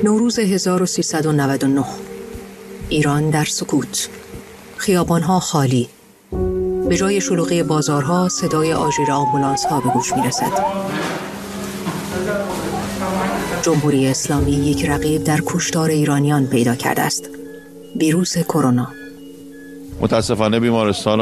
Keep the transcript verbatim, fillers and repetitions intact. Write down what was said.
نوروز هزار و سیصد و نود و نه. ایران در سکوت، خیابان‌ها خالی. به جای شلوغی بازارها صدای آژیر آمبولانس‌ها به گوش می‌رسد. جمهوری اسلامی یک رقیب در کشتار ایرانیان پیدا کرده است: ویروس کرونا. متاسفانه بیمارستان